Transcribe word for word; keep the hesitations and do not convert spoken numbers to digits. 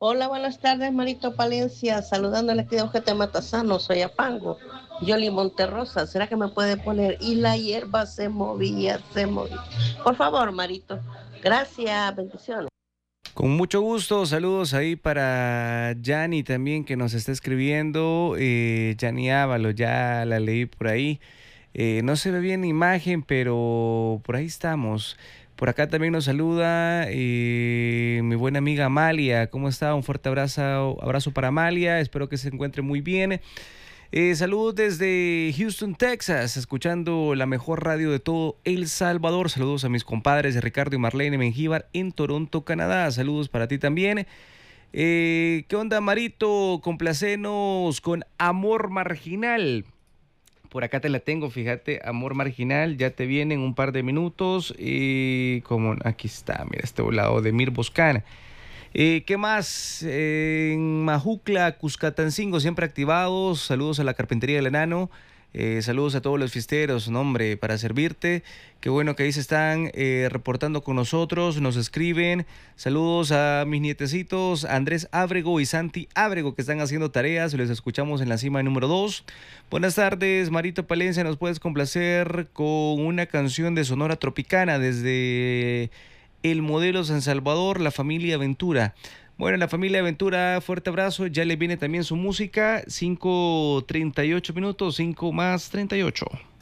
Hola, buenas tardes, Marito Palencia, saludándole aquí de Ojete Matasano, soy Apango, Yoli Monterrosa, ¿será que me puede poner? Y la hierba se movía, se movía. Por favor, Marito, gracias, bendiciones. Con mucho gusto, saludos ahí para Yanni también que nos está escribiendo. Eh, Yanni Ávalo, ya la leí por ahí. Eh, no se ve bien la imagen, pero por ahí estamos. Por acá también nos saluda eh, mi buena amiga Amalia. ¿Cómo está? Un fuerte abrazo, abrazo para Amalia. Espero que se encuentre muy bien. Eh, saludos desde Houston, Texas, escuchando la mejor radio de todo El Salvador. Saludos a mis compadres Ricardo y Marlene Mengíbar en Toronto, Canadá. Saludos para ti también. Eh, ¿qué onda, Marito? Complacenos con Amor Marginal. Por acá te la tengo, fíjate, Amor Marginal, ya te viene en un par de minutos. Y como aquí está, mira, este lado de Mir Boscana. Eh, ¿qué más? Eh, en Majucla, Cuscatancingo, siempre activados. Saludos a la Carpintería del Enano. Eh, saludos a todos los fiesteros, no, hombre, para servirte. Qué bueno que ahí se están eh, reportando con nosotros, nos escriben. Saludos a mis nietecitos Andrés Ábrego y Santi Ábrego que están haciendo tareas. Les escuchamos en la cima número dos. Buenas tardes, Marito Palencia. ¿Nos puedes complacer con una canción de Sonora Tropicana desde el modelo San Salvador, la familia Aventura? Bueno, la familia Aventura, fuerte abrazo, ya le viene también su música, cinco treinta y ocho minutos, cinco más treinta y ocho.